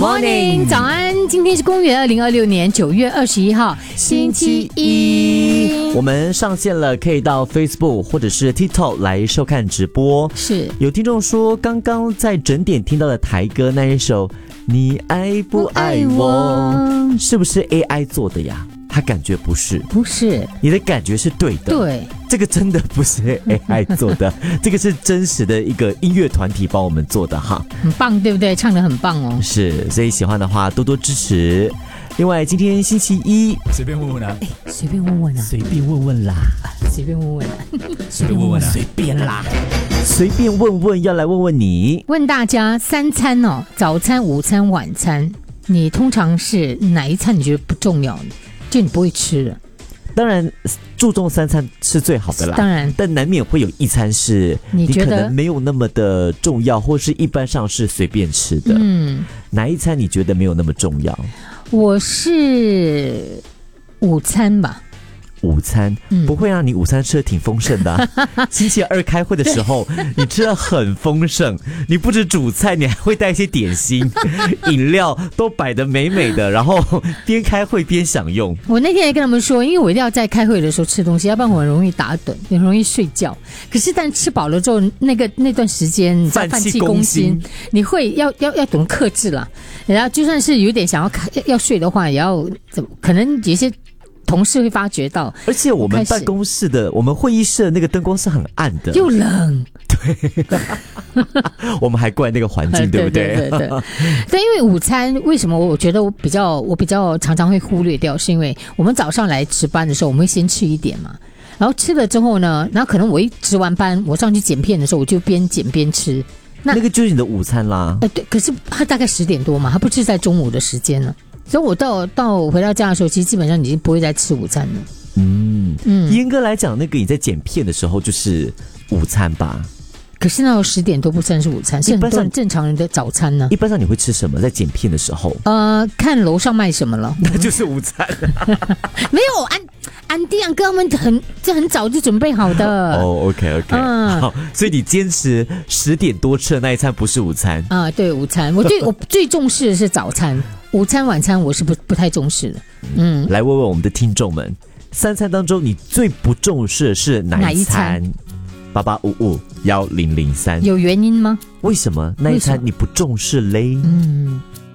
morning， 早安！今天是公元2026年9月21号，星期一。 我们上线了，可以到 Facebook 或者是 TikTok 来收看直播。 是有听众说，刚刚在整点听到的台歌那一首《你爱不爱我》，是不是 AI 做的呀？他感觉不是， 不是， 你的感觉是对的。 对， 这个真的不是 AI 做的，这个是真实的一个音乐团体帮我们做的哈， 很棒，对不对？唱得很棒哦。 是，所以喜欢的话多多支持。另外，今天星期一， 随便问问啊， 随便问问啊， 随便问问啦， 随便问问啊， 随便问问啊， 随便啦，随便问问，要来问问你， 问大家三餐哦，早餐、午餐、晚餐，你通常是哪一餐你觉得不重要的？就你不会吃的。 当然注重三餐是最好的啦， 当然， 但难免会有一餐是你可能没有那么的重要，或是一般上是随便吃的。哪一餐你觉得没有那么重要？ 我是午餐吧。 午餐不会啊，你午餐吃的挺丰盛的啊。星期二开会的时候，你吃的很丰盛，你不止煮菜，你还会带一些点心、饮料，都摆得美美的，然后边开会边享用。 我那天也跟他们说，因为我一定要在开会的时候吃东西，要不然我很容易打盹，也很容易睡觉。可是但吃饱了之后，那段时间，你知道饭气攻心，你会要懂克制啦。然后就算是有点想要睡的话，也要可能有些同事会发觉到， 而且我们办公室的、我们会议室的那个灯光是很暗的， 又冷。 对，我们还怪那个环境，对不对？ 对。但因为午餐，为什么我觉得我比较常常会忽略掉，是因为我们早上来值班的时候，我们会先吃一点嘛，然后吃了之后呢，然后可能我一值完班，我上去剪片的时候，我就边剪边吃。 那个就是你的午餐啦。 对，可是它大概10点多嘛，它不是在中午的时间呢。所以我到回到家的时候，其实基本上已经不会再吃午餐了。 严格来讲，那个你在剪片的时候就是午餐吧？ 可是那10点多不算是午餐，是很多人正常人的早餐呢。 一般上你会吃什么？在剪片的时候？ 看楼上卖什么了， 那就是午餐。 没有安迪安哥他们很早就准备好的。 哦 ，OK， 好，所以你坚持10点多吃的那一餐不是午餐啊？对，午餐我最重视的是早餐，午餐晚餐我是不太重视的。 来问问我们的听众们，三餐当中你最不重视的是哪一餐？88551003， 有原因吗？ 为什么那一餐你不重视嘞？